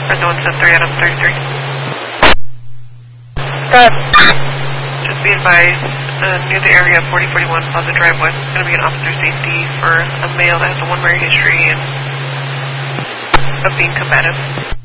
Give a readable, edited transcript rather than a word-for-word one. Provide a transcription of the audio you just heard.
Or the 173 out of 33. Good. Just be advised, near the area of 4041 Plaza Drive West, it's going to be an officer safety for a male that has a 1 murder history and of being combative.